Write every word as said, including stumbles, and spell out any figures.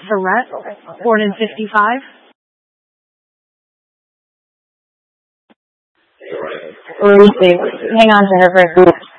Verrett, born in fifty-five. Let me see. Hang on to her for a second.